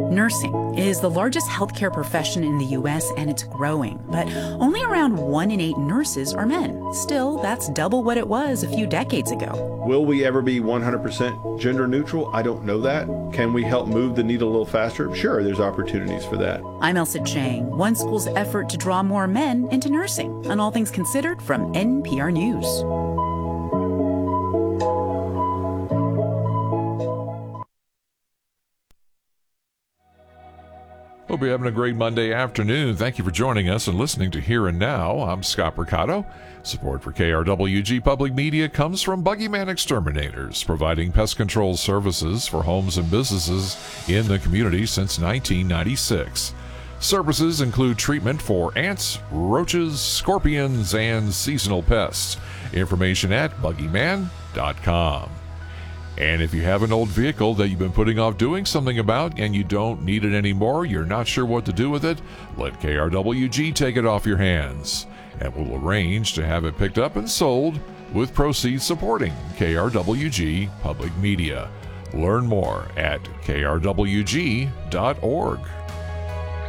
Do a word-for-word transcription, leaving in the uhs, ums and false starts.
Nursing is the largest healthcare profession in the U S and it's growing, but only around one in eight nurses are men. Still, that's double what it was a few decades ago. Will we ever be one hundred percent gender neutral? I don't know that. Can we help move the needle a little faster? Sure, there's opportunities for that. I'm Elsa Chang, one school's effort to draw more men into nursing. On All Things Considered from N P R News. Hope you're having a great Monday afternoon. Thank you for joining us and listening to Here and Now. I'm Scott Mercado. Support for K R W G Public Media comes from Buggyman Exterminators, providing pest control services for homes and businesses in the community since nineteen ninety-six. Services include treatment for ants, roaches, scorpions, and seasonal pests. Information at buggyman dot com. And if you have an old vehicle that you've been putting off doing something about and you don't need it anymore, you're not sure what to do with it, let K R W G take it off your hands. And we'll arrange to have it picked up and sold with proceeds supporting K R W G Public Media. Learn more at K R W G dot org.